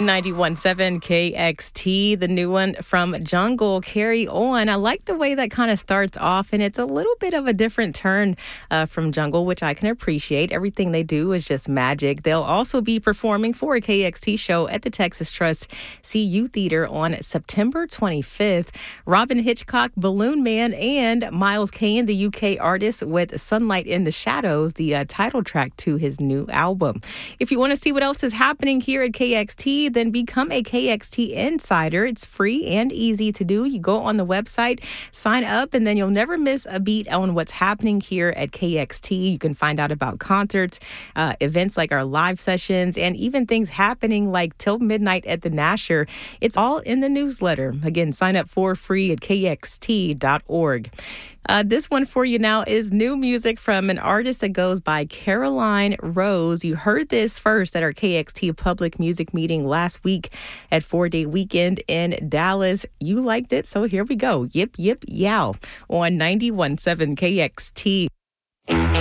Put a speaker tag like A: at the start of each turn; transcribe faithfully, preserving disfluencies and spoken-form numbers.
A: ninety-one point seven K X T, the new one from Jungle, Carry On. I like the way that kind of starts off, and it's a little bit of a different turn uh, from Jungle, which I can appreciate. Everything they do is just magic. They'll also be performing for a K X T show at the Texas Trust C U Theater on September twenty-fifth. Robin Hitchcock, Balloon Man, and Miles Kane, the U K artist, with Sunlight in the Shadows, the uh, title track to his new album. If you want to see what else is happening here at K X T, then become a K X T Insider. It's free and easy to do. You go on the website, sign up, and then you'll never miss a beat on what's happening here at K X T. You can find out about concerts, uh, events like our live sessions, and even things happening like Till Midnight at the Nasher. It's all in the newsletter. Again, sign up for free at K X T dot org. Uh, this one for you now is new music from an artist that goes by Caroline Rose. You heard this first at our K X T public music meeting last week at Four Day Weekend in Dallas. You liked it, so here we go. Yip, yip, yow on ninety-one point seven K X T.